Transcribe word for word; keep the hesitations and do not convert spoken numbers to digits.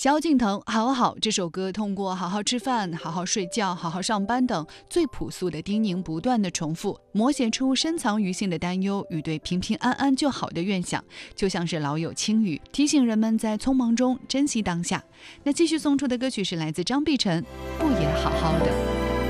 萧敬腾《好好》这首歌，通过好好吃饭、好好睡觉、好好上班等最朴素的叮咛，不断的重复，摹写出深藏于心的担忧与对平平安安就好的愿想，就像是老友轻语，提醒人们在匆忙中珍惜当下。那继续送出的歌曲是来自张碧晨，《不也好好的》。